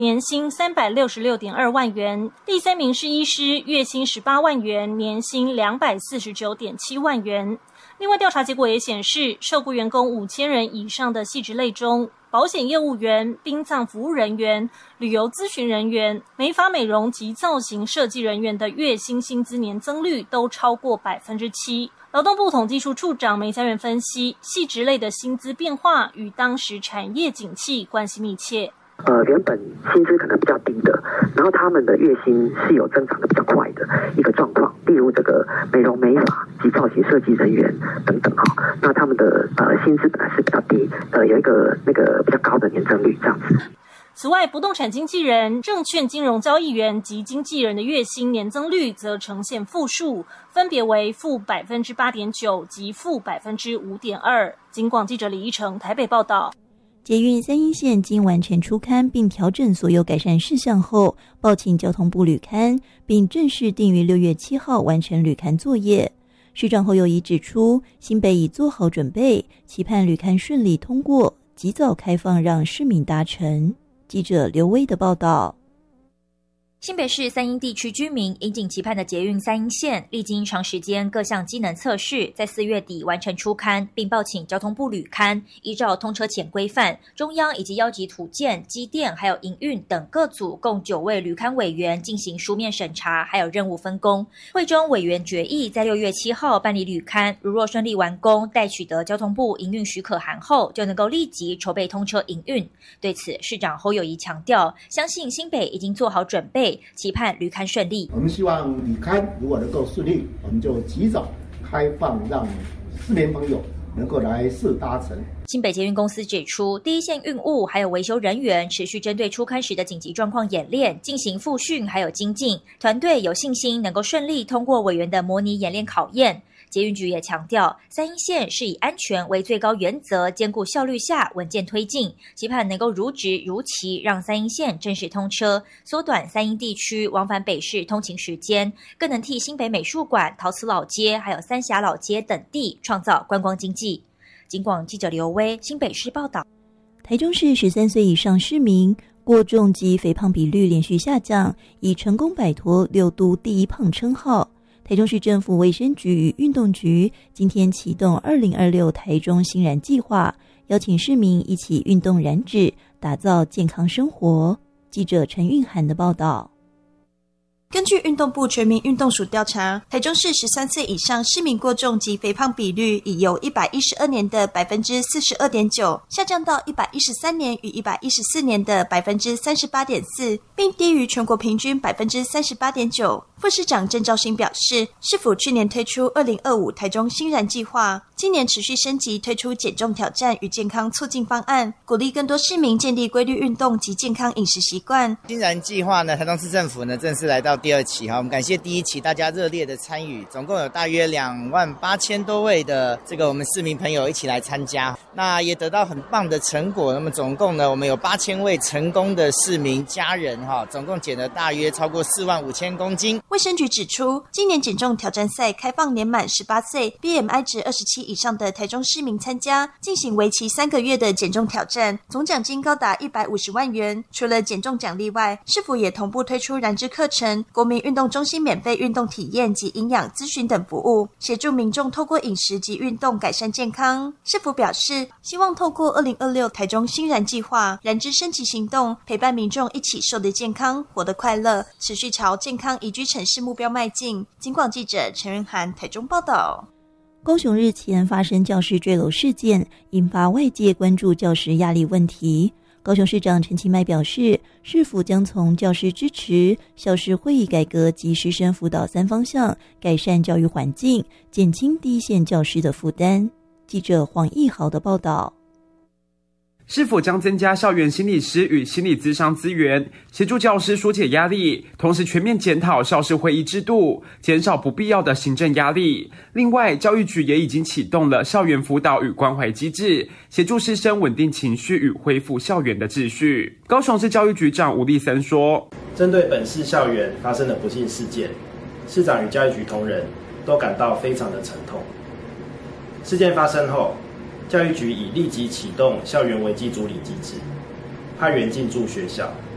年薪366.2万元，第3名是医师，月薪18万元，年薪249.7万元。另外，调查结果也显示，受雇员工5000人以上的细职类中，保险业务员、殡葬服务人员、旅游咨询人员、美发美容及造型设计人员的月薪薪资年增率都超过7%。劳动部统计处处长梅佳媛分析，细职类的薪资变化与当时产业景气关系密切。 原本薪资可能比较低的，然后他们的月薪是有增长的比较快的一个状况，例如这个美容美发及造型设计人员等等哈，那他们的薪资本来是比较低，有一个比较高的年增率这样子。 此外，不动产经纪人、证券金融交易员及经纪人的月薪年增率则呈现负数，分别为-8.9%及-5.2%。警广记者李依成台北报道。 捷运三鶯线经完成初勘并调整所有改善事项后，报请交通部履勘，并正式定于6月7号完成履勘作业。市长侯友宜指出，新北已做好准备，期盼履勘顺利通过，及早开放让市民搭乘。记者刘威的报道。 新北市三鶯地区居民引颈期盼的捷运三鶯线，历经长时间各项机能测试，在4月底完成初勘，并报请交通部履勘，依照通车前规范，中央以及邀集土建、机电还有营运等各组共9位履勘委员进行书面审查，还有任务分工。会中委员决议在6月7号办理履勘，如若顺利完工，待取得交通部营运许可函后，就能够立即筹备通车营运。对此，市长侯友宜强调，相信新北已经做好准备，期盼履勘顺利。 我们希望履勘如果能够顺利，我们就及早开放，让市民朋友能够来试搭乘。 新北捷运公司指出，第一线运务还有维修人员持续针对初勘时的紧急状况演练进行复训还有精进，团队有信心能够顺利通过委员的模拟演练考验。捷运局也强调，三鶯线是以安全为最高原则，兼顾效率下稳健推进，期盼能够如职如期让三鶯线正式通车，缩短三鶯地区往返北市通勤时间，更能替新北美术馆、陶瓷老街还有三峡老街等地创造观光经济。警广记者刘威新北市报道。 台中市13岁以上市民过重及肥胖比率连续下降，已成功摆脱6都第一胖称号。台中市政府卫生局与运动局今天启动2026台中新燃计划，邀请市民一起运动燃脂，打造健康生活。记者陈韵涵的报道。 根据运动部全民运动署调查，台中市13岁以上市民过重及肥胖比率已由112年的 42.9% 下降到113年与114年的 38.4%， 并低于全国平均 38.9%。副市长郑肇兴表示，市府去年推出2025台中新燃计划，今年持续升级推出减重挑战与健康促进方案，鼓励更多市民建立规律运动及健康饮食习惯。 新燃计划呢，台中市政府呢正式来到第2期哈，我们感谢第1期大家热烈的参与，总共有大约28000多位的我们市民朋友一起来参加，那也得到很棒的成果。那么总共呢，我们有8000位成功的市民家人哈，总共减了大约超过45000公斤。 卫生局指出，今年减重挑战赛开放年满18岁 BMI 值27以上的台中市民参加，进行为期3个月的减重挑战，总奖金高达150万元。除了减重奖励外，市府也同步推出燃脂课程、国民运动中心免费运动体验及营养咨询等服务，协助民众透过饮食及运动改善健康。市府表示，希望透过2026台中新燃计划燃脂升级行动，陪伴民众一起瘦得健康、活得快乐，持续朝健康宜居城市目标迈进。警广记者陈仁涵台中报道。 高雄日前发生教师坠楼事件，引发外界关注教师压力问题。高雄市长陈其迈表示，市府将从教师支持、校事会议改革及师生辅导3方向，改善教育环境，减轻第一线教师的负担。记者黄义豪的报道。 是否将增加校园心理师与心理咨商资源，协助教师疏解压力，同时全面检讨校事会议制度，减少不必要的行政压力。另外，教育局也已经启动了校园辅导与关怀机制，协助师生稳定情绪与恢复校园的秩序。高雄市教育局长吴立森说， 针对本市校园发生的不幸事件，市长与教育局同仁都感到非常的沉痛。事件发生后，教育局已立即启动校园危机处理机制，派员进驻学校，